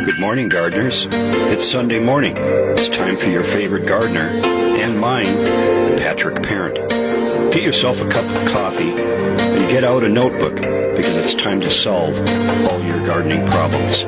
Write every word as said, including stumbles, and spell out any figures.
Good morning, gardeners. It's Sunday morning. It's time for your favorite gardener, and mine, Patrick Parent. Get yourself a cup of coffee and get out a notebook, because it's time to solve all your gardening problems.